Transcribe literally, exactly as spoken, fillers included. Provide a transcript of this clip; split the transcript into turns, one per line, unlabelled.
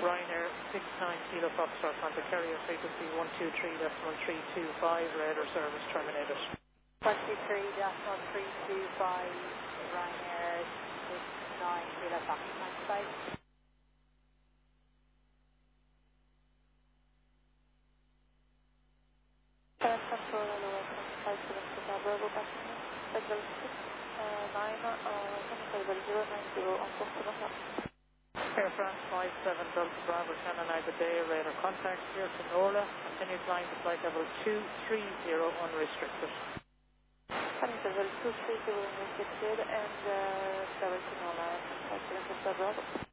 Ryanair six nine Kilo Foxtrot on the carrier frequency one two three point three two five, radar service terminated.
one two three point three two five, Ryanair six nine Kilo Foxtrot, bye. Current control, hello, welcome, five seven six, Bravo, passenger, Federal six nine, uh, zero nine zero, on Costa
Air France five seven Delta Bravo Canada, good day, radar contact here to Norla, continue flying to flight level two three zero unrestricted.
Flight level two three zero unrestricted and uh, travel to Norla, five seven Delta Bravo.